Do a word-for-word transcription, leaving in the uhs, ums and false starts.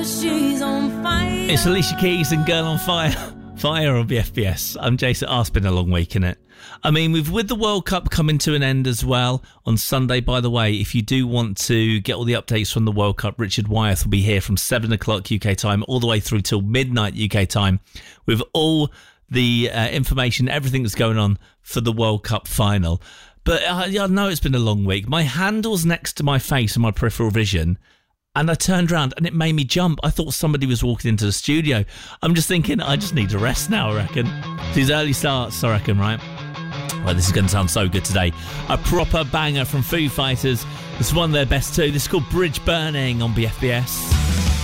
She's on fire. It's Alicia Keys and Girl on Fire. Fire on B F B S. I'm Jason. Oh, it's been a long week, innit? I mean, we've with the World Cup coming to an end as well on Sunday. By the way, if you do want to get all the updates from the World Cup, Richard Wyeth will be here from seven o'clock U K time all the way through till midnight U K time with all the uh, information, everything that's going on for the World Cup final. But uh, yeah, I know it's been a long week. My handle's next to my face and my peripheral vision, and I turned around and it made me jump. I thought somebody was walking into the studio. I'm just thinking, I just need a rest now, I reckon. These early starts, I reckon, right? Well, this is going to sound so good today. A proper banger from Foo Fighters. This is one of their best too. This is called Bridge Burning on B F B S.